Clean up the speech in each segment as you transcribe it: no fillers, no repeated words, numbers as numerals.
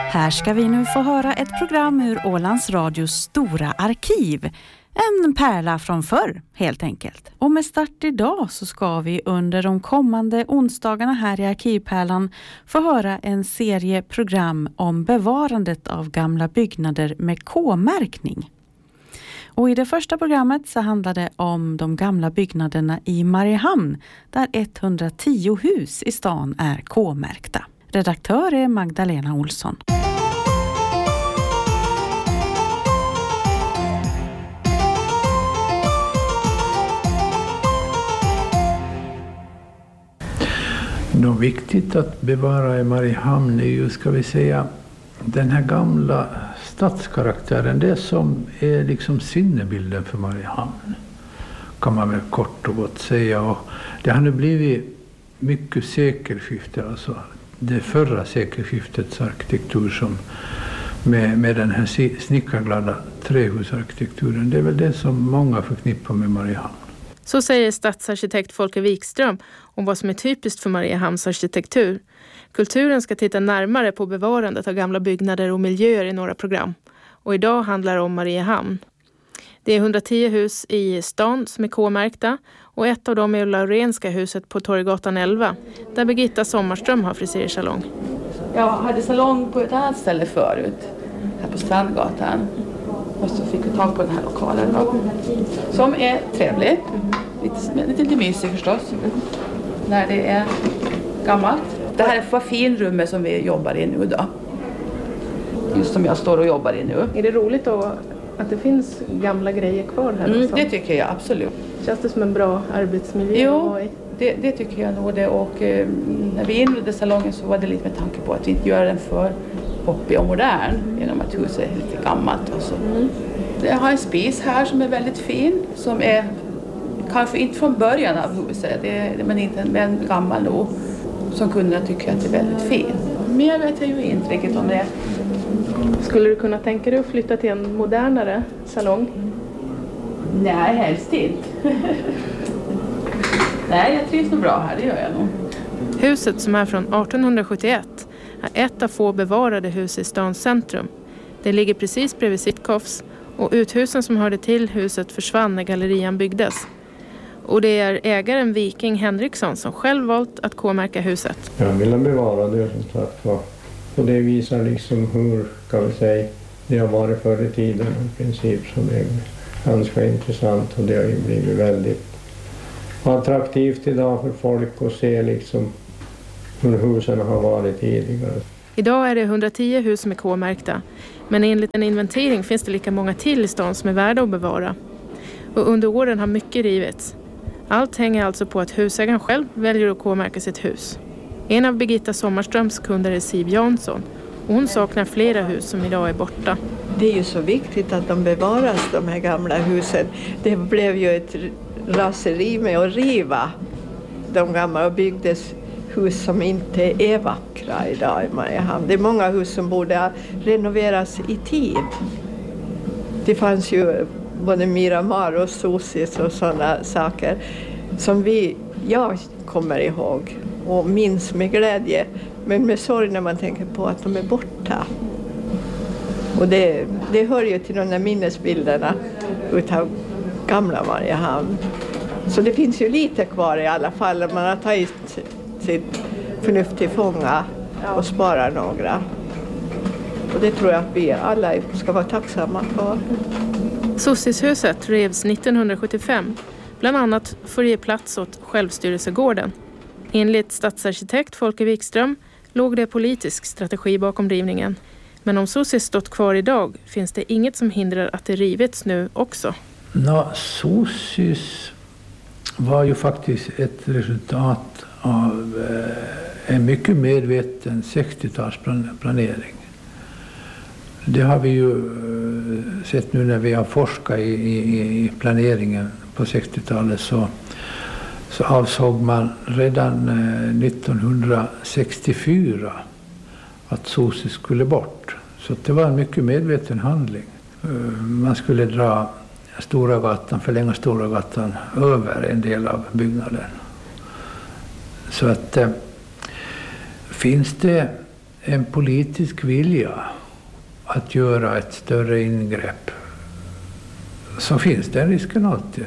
Här ska vi nu få höra ett program ur Ålands Radios stora arkiv. En pärla från förr, helt enkelt. Och med start idag så ska vi under de kommande onsdagarna här i Arkivpärlan få höra en serie program om bevarandet av gamla byggnader med K-märkning. Och i det första programmet så handlar det om de gamla byggnaderna i Mariehamn, där 110 hus i stan är K-märkta. Redaktör är Magdalena Olsson. Något viktigt att bevara i Mariehamn är ju, ska vi säga, den här gamla stadskaraktären. Det som är liksom sinnebilden för Mariehamn, kan man väl kort och gott säga. Och det har nu blivit mycket sekelskifte, alltså det förra sekelskiftets arkitektur som med den här snickarglada trähusarkitekturen. Det är väl det som många förknippar med Mariehamn. Så säger stadsarkitekt Folke Wikström om vad som är typiskt för Mariehamns arkitektur. Kulturen ska titta närmare på bevarandet av gamla byggnader och miljöer i några program. Och idag handlar det om Mariehamn. Det är 110 hus i stan som är K-märkta och ett av dem är Laurenska huset på Torggatan 11 där Birgitta Sommarström har frisersalong. Jag hade salong på ett annat ställe förut, här på Strandgatan. Och så fick vi tag på den här lokalen då, som är trevlig. Lite mysig förstås, när det är gammalt. Det här är finrummet som vi jobbar i nu då. Just som jag står och jobbar i nu. Är det roligt då att det finns gamla grejer kvar här också? Det tycker jag absolut. Känns det som en bra arbetsmiljö? Jo, det tycker jag nog det. Och när vi inredde salongen så var det lite med tanke på att vi inte gör den för poppig och modern genom att huset är lite gammalt. Och så. Jag har en spis här som är väldigt fin, som är kanske inte från början av huset, men gammal nog, som kunderna tycker att det är väldigt fin. Mer vet jag ju inte riktigt om det. Skulle du kunna tänka dig att flytta till en modernare salong? Nej, helst inte. Nej, jag trivs nog bra här, det gör jag nog. Huset, som är från 1871, är ett av få bevarade hus i stans centrum. Det ligger precis bredvid Sittkofs och uthusen som hörde till huset försvann när gallerian byggdes. Och det är ägaren Viking Henriksson som själv valt att K-märka huset. Jag vill bevara det som sagt var. Och det visar liksom hur, kan vi säga, det har varit förr i tiden i princip, som är ganska intressant. Och det har ju blivit väldigt attraktivt idag för folk att se liksom hur husen har varit tidigare. Idag är det 110 hus som är K-märkta. Men enligt en inventering finns det lika många till i stan som är värda att bevara. Och under åren har mycket rivits. Allt hänger alltså på att husägaren själv väljer att K-märka sitt hus. En av Birgitta Sommarströms kunder är Siv Jansson. Och hon saknar flera hus som idag är borta. Det är ju så viktigt att de bevaras, de här gamla husen. Det blev ju ett raseri med att riva de gamla och byggdes hus som inte är vackra idag i Mariehamn. Det är många hus som borde renoveras i tid. Det fanns ju både Miramar och Sosis och sådana saker som jag kommer ihåg och minns med glädje, men med sorg när man tänker på att de är borta. Och det hör ju till de där minnesbilderna utav gamla Mariehamn. Så det finns ju lite kvar i alla fall. Man har tagit sitt förnuft till fånga och sparar några. Och det tror jag att vi alla ska vara tacksamma för. Sossishuset revs 1975, bland annat för att ge plats åt självstyrelsegården. Enligt stadsarkitekt Folke Wikström låg det politisk strategi bakom rivningen. Men om Sossis stått kvar idag finns det inget som hindrar att det rivits nu också. Sossis var ju faktiskt ett resultat av en mycket medveten 60-talsplanering. Det har vi ju sett nu när vi har forskat i planeringen på 60-talet, så avsåg man redan 1964 att Sosis skulle bort. Så det var en mycket medveten handling. Man skulle dra förlänga Stora gatan över en del av byggnaden. Så att finns det en politisk vilja att göra ett större ingrepp, så finns den risken alltid.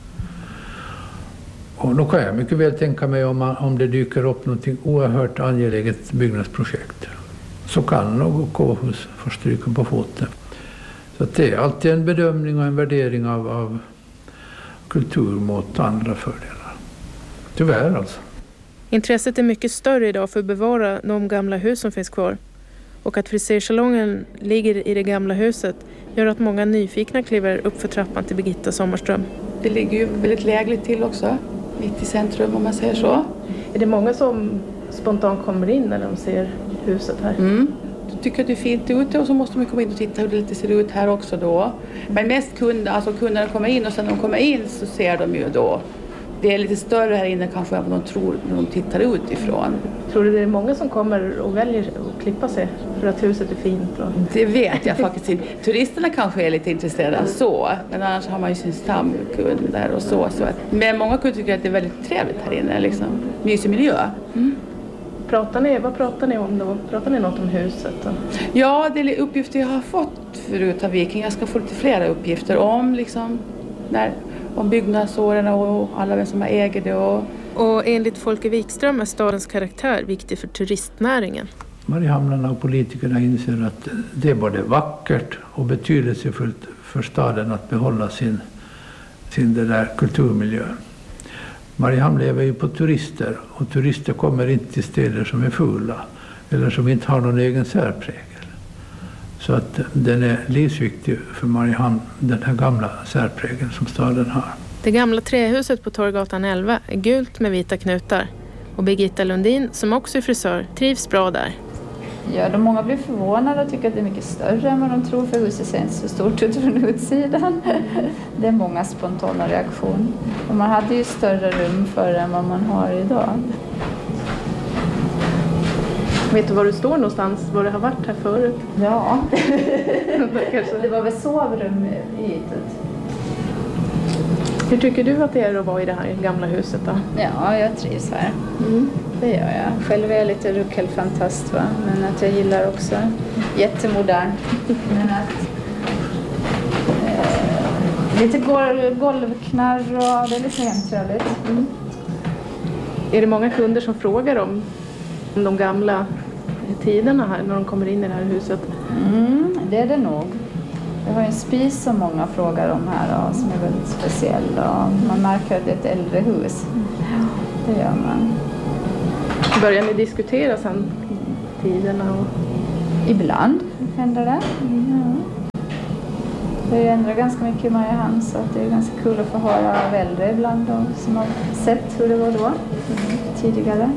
Och då kan jag mycket väl tänka mig om det dyker upp något oerhört angeläget byggnadsprojekt, så kan något kårhus få stryka på foten. Så att det är alltid en bedömning och en värdering av kultur mot andra fördelar. Tyvärr alltså. Intresset är mycket större idag för att bevara de gamla hus som finns kvar. Och att frisersalongen ligger i det gamla huset gör att många nyfikna kliver upp för trappan till Birgitta Sommarström. Det ligger ju väldigt lägligt till också, mitt i centrum om man säger så. Är det många som spontant kommer in när de ser huset här? De tycker att det är fint ute och så måste man komma in och titta hur det lite ser ut här också då. Men mest kunderna kommer in och sen när de kommer in så ser de ju då. Det är lite större här inne kanske än vad de tror när de tittar utifrån. Tror du det är många som kommer och väljer att klippa sig för att huset är fint? Det vet jag faktiskt inte. Turisterna kanske är lite intresserade så. Men annars har man ju sin stamkunder och så. Men många kunder tycker att det är väldigt trevligt här inne. Liksom. Mysig miljö. Vad pratar ni om då? Pratar ni något om huset då? Ja, det är uppgifter jag har fått förut av Viking. Jag ska få lite flera uppgifter om om byggnadsåren och alla vem som äger det. Och enligt Folke Wikström är stadens karaktär viktig för turistnäringen. Mariehamnarna och politikerna inser att det är både vackert och betydelsefullt för staden att behålla sin det där kulturmiljö. Mariehamn lever ju på turister och turister kommer inte till städer som är fula eller som inte har någon egen särprägel. Så att den är livsviktig för Mariehamn, den här gamla särprägeln som staden har. Det gamla trähuset på Torggatan 11 är gult med vita knutar. Och Birgitta Lundin, som också är frisör, trivs bra där. Ja, många blir förvånade och tycker att det är mycket större än vad de tror, för huset ser inte så stort ut från utsidan. Det är många spontana reaktioner. Och man hade ju större rum förr än vad man har idag. Vet du var du står någonstans? Var det har varit här förut? Ja, det var väl sovrum i ytet. Hur tycker du att det är att vara i det här gamla huset då? Ja, jag trivs här. Det gör jag. Själv är jag lite ruckelfantast, va? Men att jag gillar också jättemodern. Men att lite golvknarr och det är lite hemtrevligt. Är det många kunder som frågar om de gamla tiderna här när de kommer in i det här huset? Det är det nog. Vi har en spis som många frågar om här som är väldigt speciell. Och man märker att det är ett äldre hus. Det gör man. Börjar ni diskutera sen tiderna? Ibland händer det. Det ändrar ganska mycket i Mariehamn, så att det är ganska kul att få höra av äldre ibland som har sett hur det var då tidigare.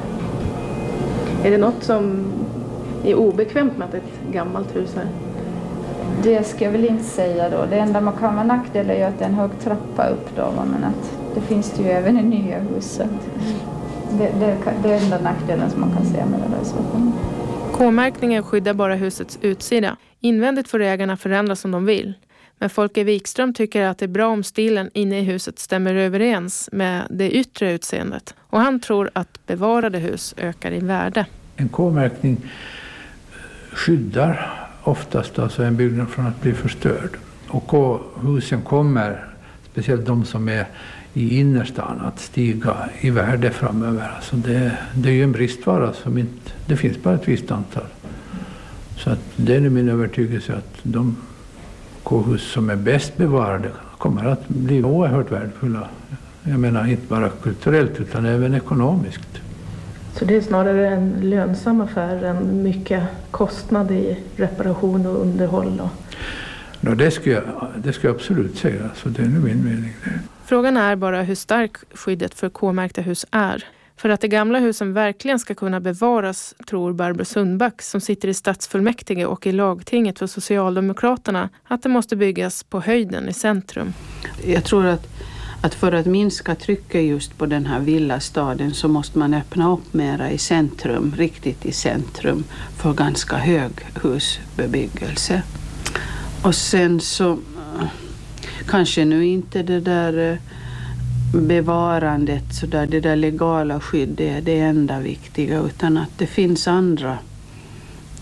Är det något som är obekvämt med att ett gammalt hus här? Det ska jag väl inte säga då. Det enda man kan vara nackdel är att det är en hög trappa upp då. Men att det finns det ju även i nya huset. Det är enda nackdelen som man kan säga med det där. Så. K-märkningen skyddar bara husets utsida. Invändigt får ägarna förändra som de vill. Men Folke Wikström tycker att det är bra om stilen inne i huset stämmer överens med det yttre utseendet. Och han tror att bevarade hus ökar i värde. En K-märkning skyddar oftast alltså en byggnad från att bli förstörd. Och K-husen kommer, speciellt de som är i innerstan, att stiga i värde framöver. Alltså det är ju en bristvara som inte, det finns bara ett visst antal. Så att det är min övertygelse att de K-hus som är bäst bevarade kommer att bli oerhört värdefulla. Jag menar inte bara kulturellt utan även ekonomiskt. Så det är snarare en lönsam affär än mycket kostnad i reparation och underhåll? Ja, det ska jag absolut säga. Så det är nu min mening. Frågan är bara hur stark skyddet för K-märkta hus är. För att de gamla husen verkligen ska kunna bevaras tror Barbro Sundback, som sitter i stadsfullmäktige och i lagtinget för Socialdemokraterna, att det måste byggas på höjden i centrum. Jag tror att för att minska trycket just på den här villastaden så måste man öppna upp mera i centrum, riktigt i centrum, för ganska hög husbebyggelse. Och sen så kanske nu inte det där bevarandet, så där, det där legala skyddet är det enda viktiga, utan att det finns andra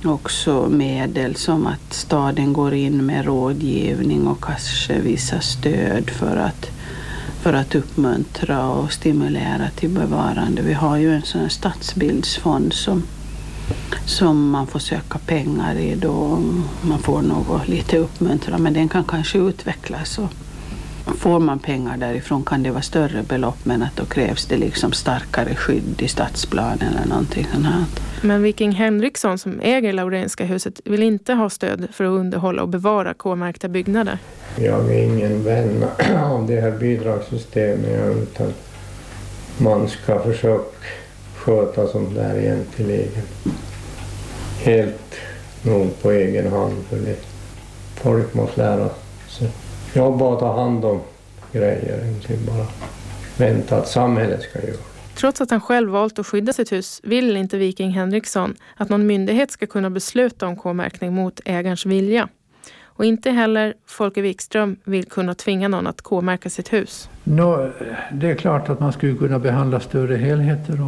också medel som att staden går in med rådgivning och kanske vissa stöd för att uppmuntra och stimulera till bevarande. Vi har ju en sån här stadsbildsfond som man får söka pengar i då man får något lite uppmuntra, men den kan kanske utvecklas och får man pengar därifrån kan det vara större belopp, men att då krävs det liksom starkare skydd i stadsplanen eller någonting sånt här. Men Viking Henriksson som äger Laurenska huset vill inte ha stöd för att underhålla och bevara K-märkta byggnader. Jag är ingen vän av det här bidragssystemet, utan man ska försöka sköta som där egentligen helt nog på egen hand, för det. Folk måste lära sig jobba och ta hand om grejer, inte bara vänta att samhället ska göra. Trots att han själv valt att skydda sitt hus vill inte Viking Henriksson att någon myndighet ska kunna besluta om K-märkning mot ägarens vilja. Och inte heller Folke Wikström vill kunna tvinga någon att K-märka sitt hus. Det är klart att man skulle kunna behandla större helheter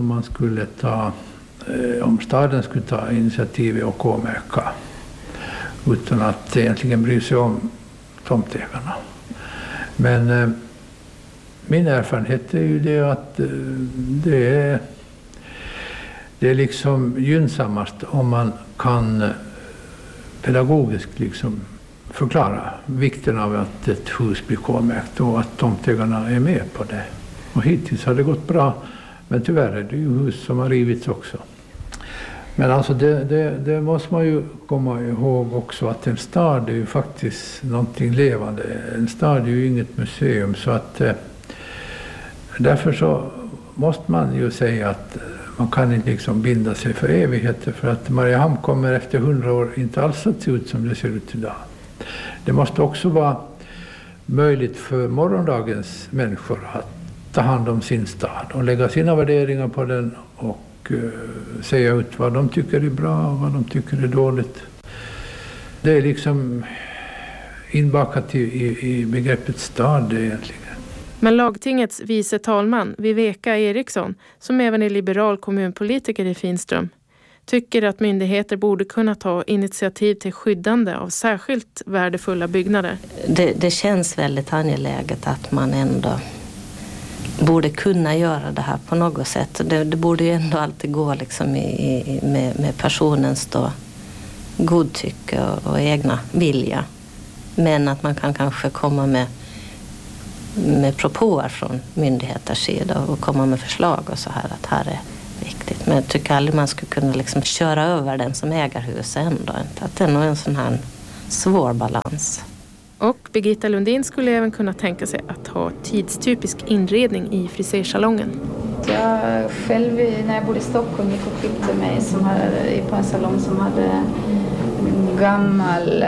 om staden skulle ta initiativet och K-märka utan att egentligen bry sig om tomtägarna. Men min erfarenhet är ju det att det är liksom gynnsammast om man kan pedagogiskt liksom förklara vikten av att ett hus blir K-märkt och att tomtägarna är med på det. Och hittills har det gått bra, men tyvärr är det ju hus som har rivits också. Men alltså det måste man ju komma ihåg också, att en stad är ju faktiskt någonting levande. En stad är ju inget museum, så att därför så måste man ju säga att man kan inte liksom binda sig för evigheter, för att Mariehamn kommer efter 100 år inte alls att se ut som det ser ut idag. Det måste också vara möjligt för morgondagens människor att ta hand om sin stad och lägga sina värderingar på den och säga ut vad de tycker är bra och vad de tycker är dåligt. Det är liksom inbakat i begreppet stad egentligen. Men lagtingets vice talman Viveka Eriksson, som även är liberal kommunpolitiker i Finström, tycker att myndigheter borde kunna ta initiativ till skyddande av särskilt värdefulla byggnader. Det känns väldigt angeläget att man ändå borde kunna göra det här på något sätt. Det borde ju ändå alltid gå liksom med personens då godtycke och egna vilja. Men att man kan kanske komma med propåer från myndigheters sida och komma med förslag och så här, att här är viktigt. Men jag tycker aldrig man skulle kunna liksom köra över den som äger huset ändå. Att det är nog en sån här svår balans. Och Birgitta Lundin skulle även kunna tänka sig att ha tidstypisk inredning i frisersalongen. Jag själv, när jag bodde i Stockholm, gick och klippte mig på en salong som hade gammal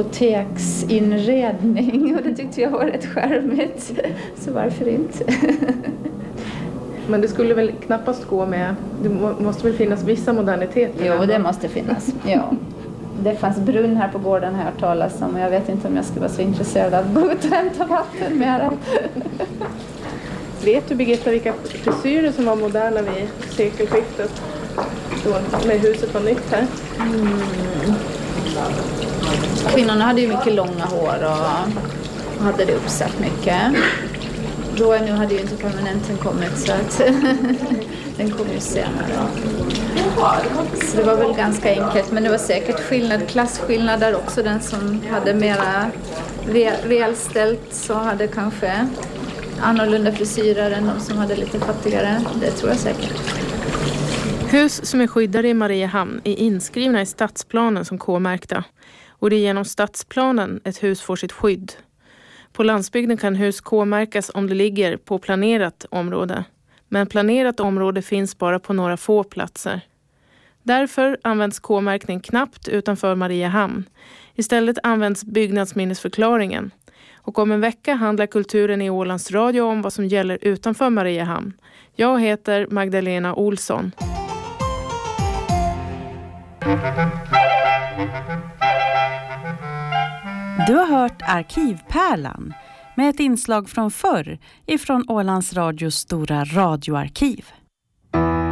apoteksinredning, och det tyckte jag var rätt charmigt. Så varför inte? Men det skulle väl knappast gå med, det måste väl finnas vissa moderniteter? Jo, det måste finnas, ja. Det fanns brunn här på gården, har jag hört talas om, och jag vet inte om jag skulle vara så intresserad av att gå ut och hämta vatten med. Vet du, Birgitta, vilka frisyrer som var moderna vid sekelskiftet då, när huset var nytt här? Kvinnorna hade ju mycket långa hår och hade det uppsatt mycket. Då nu hade ju inte permanenten kommit, så att den kom ju senare. Så det var väl ganska enkelt, men det var säkert klasskillnader också. Den som hade mera välställt så hade kanske annorlunda frisyrer än de som hade lite fattigare. Det tror jag säkert. Hus som är skyddade i Mariehamn är inskrivna i stadsplanen som K-märkta. Och det är genom stadsplanen ett hus får sitt skydd. På landsbygden kan hus K-märkas om det ligger på planerat område. Men planerat område finns bara på några få platser. Därför används K-märkning knappt utanför Mariehamn. Istället används byggnadsminnesförklaringen. Och om en vecka handlar kulturen i Ålands Radio om vad som gäller utanför Mariehamn. Jag heter Magdalena Olsson. Du har hört Arkivpärlan med ett inslag från förr ifrån Ålands Radios stora radioarkiv.